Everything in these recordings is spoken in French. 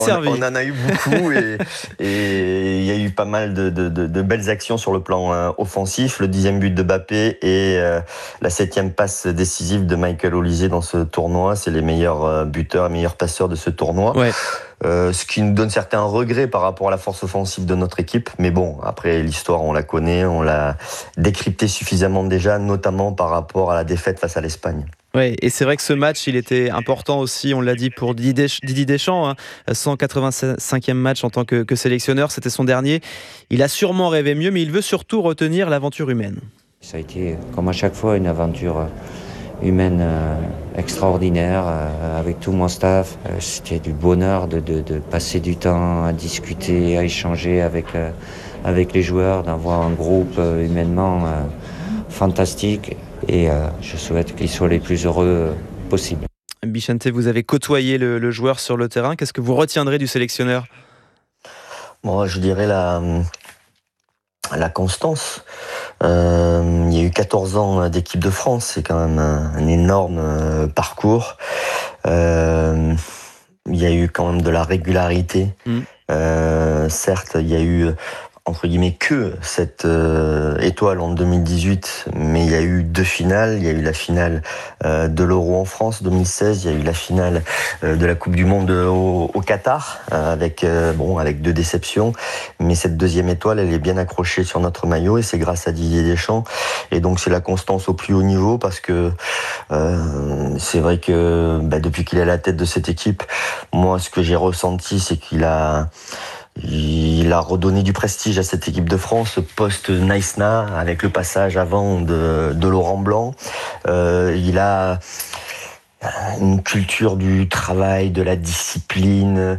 On en a eu beaucoup et il y a eu pas mal de belles actions sur le plan offensif. Le 10e but de Mbappé et la 7e passe décisive de Michael Olise dans ce tournoi. C'est les meilleurs buteurs et meilleurs passeurs de ce tournoi. Ouais. Ce qui nous donne certains regrets par rapport à la force offensive de notre équipe. Mais bon, après l'histoire, on la connaît, on l'a décryptée suffisamment déjà, notamment par rapport à la défaite face à l'Espagne. Ouais, et c'est vrai que ce match, il était important aussi, on l'a dit, pour Didier Deschamps, hein, 185e match en tant que sélectionneur, c'était son dernier. Il a sûrement rêvé mieux, mais il veut surtout retenir l'aventure humaine. Ça a été, comme à chaque fois, une aventure humaine extraordinaire avec tout mon staff. C'était du bonheur de passer du temps à discuter, à échanger avec les joueurs, d'avoir un groupe humainement fantastique. Et je souhaite qu'ils soient les plus heureux possibles. Bichente, vous avez côtoyé le joueur sur le terrain. Qu'est-ce que vous retiendrez du sélectionneur ? Moi, je dirais la constance. Il y a eu 14 ans d'équipe de France. C'est quand même un énorme parcours. Il y a eu quand même de la régularité. Certes, il y a eu entre guillemets que cette étoile en 2018, mais il y a eu 2 finales. Il y a eu la finale de l'Euro en France 2016, il y a eu la finale de la Coupe du Monde au Qatar avec 2 déceptions, mais cette 2e étoile, elle est bien accrochée sur notre maillot et c'est grâce à Didier Deschamps. Et donc c'est la constance au plus haut niveau parce que c'est vrai que depuis qu'il est à la tête de cette équipe, moi ce que j'ai ressenti, c'est qu'il a redonné du prestige à cette équipe de France post-Naïsna avec le passage avant de Laurent Blanc. Il a une culture du travail, de la discipline,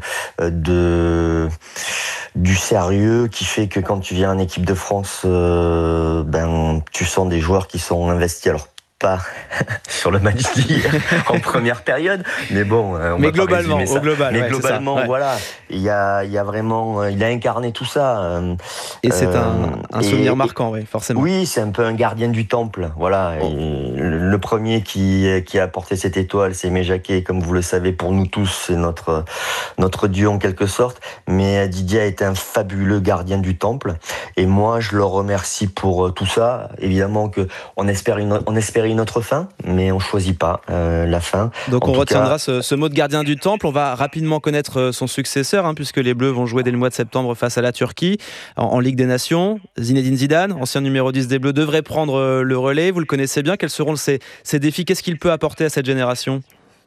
du sérieux qui fait que quand tu viens en équipe de France, tu sens des joueurs qui sont investis. Alors pas sur le match d'hier en première période, mais bon, mais globalement, au global, mais globalement, ouais. Voilà, il y a vraiment, il a incarné tout ça. Et c'est un souvenir marquant, oui, forcément. Oui, c'est un peu un gardien du temple, voilà. Oh. Le premier qui a porté cette étoile, c'est Aimé Jacquet, comme vous le savez, pour nous tous, c'est notre dieu en quelque sorte. Mais Didier a été un fabuleux gardien du temple, et moi, je le remercie pour tout ça. Évidemment que on espérait une autre fin, mais on choisit pas la fin. Donc on retiendra ce mot de gardien du temple. On va rapidement connaître son successeur, puisque les Bleus vont jouer dès le mois de septembre face à la Turquie en Ligue des Nations. Zinedine Zidane, ancien numéro 10 des Bleus, devrait prendre le relais. Vous le connaissez bien. Quels seront ses défis ? Qu'est-ce qu'il peut apporter à cette génération ?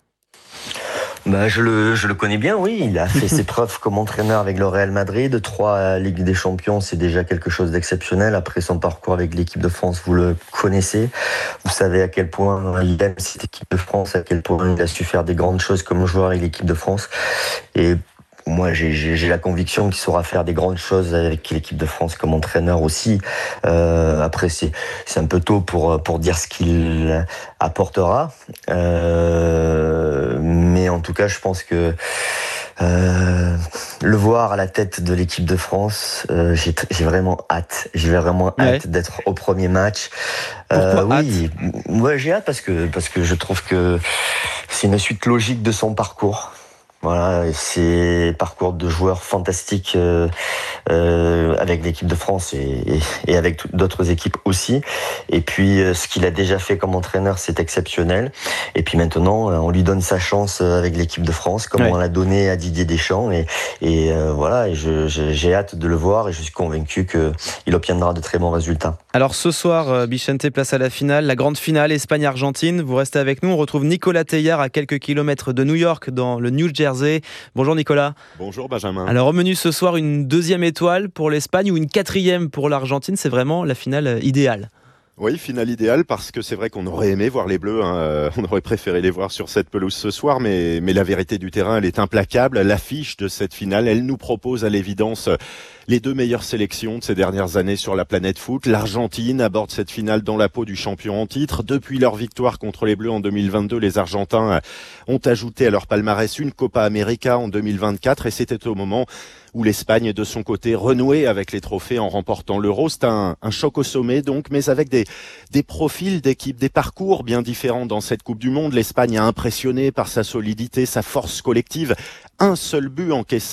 Je le connais bien, oui. Il a fait ses preuves comme entraîneur avec le Real Madrid. 3 Ligues des Champions, c'est déjà quelque chose d'exceptionnel. Après son parcours avec l'équipe de France, vous le connaissez. Vous savez à quel point il aime cette équipe de France, à quel point il a su faire des grandes choses comme joueur avec l'équipe de France. Et moi, j'ai la conviction qu'il saura faire des grandes choses avec l'équipe de France comme entraîneur aussi. Après, c'est un peu tôt pour dire ce qu'il apportera. Mais en tout cas, je pense que le voir à la tête de l'équipe de France, j'ai vraiment hâte. J'ai vraiment hâte d'être au premier match. Oui, ouais, j'ai hâte parce que je trouve que c'est une suite logique de son parcours. Voilà, c'est parcours de joueurs fantastiques avec l'équipe de France et avec d'autres équipes aussi. Et puis, ce qu'il a déjà fait comme entraîneur, c'est exceptionnel. Et puis maintenant, on lui donne sa chance avec l'équipe de France, comme on l'a donné à Didier Deschamps. Et voilà, et j'ai hâte de le voir et je suis convaincu qu'il obtiendra de très bons résultats. Alors ce soir, Bichente, place à la finale, la grande finale Espagne-Argentine. Vous restez avec nous, on retrouve Nicolas Teilhard à quelques kilomètres de New York, dans le New Jersey. Bonjour Nicolas. Bonjour Benjamin. Alors au menu ce soir, une 2e étoile pour l'Espagne ou une 4e pour l'Argentine. C'est vraiment la finale idéale. Oui, finale idéale parce que c'est vrai qu'on aurait aimé voir les Bleus, on aurait préféré les voir sur cette pelouse ce soir, mais la vérité du terrain, elle est implacable. L'affiche de cette finale, elle nous propose à l'évidence les 2 meilleures sélections de ces dernières années sur la planète foot. L'Argentine aborde cette finale dans la peau du champion en titre. Depuis leur victoire contre les Bleus en 2022, les Argentins ont ajouté à leur palmarès une Copa América en 2024 et c'était au moment où l'Espagne, de son côté, renouait avec les trophées en remportant l'Euro. C'est un choc au sommet, donc, mais avec des profils d'équipe, des parcours bien différents dans cette Coupe du Monde. L'Espagne a impressionné par sa solidité, sa force collective. Un seul but encaissé